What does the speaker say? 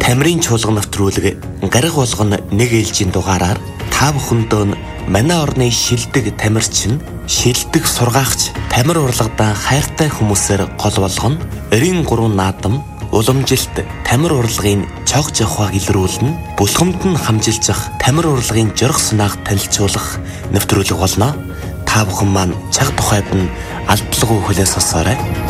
Тамирын чуулган нэвтрүүлэг гариг болгоно нэг ээлжийн дугаараар та бүхэндөө манай орны шилдэг тамирчин, шилдэг сургаагч, тамир урлагдан хайртай хүмүүсээр гол болгоно 93 наадам уламжилт тамир урлагийн цог жавхааг илрүүлнэ, бүлхэмд нь хамжилж тамир урлагийн жорох санааг танилцуулах нэвтрүүлэг болно. Та бүхэн маань цаг тухайд нь албалгүй хүлээн сонсоорой.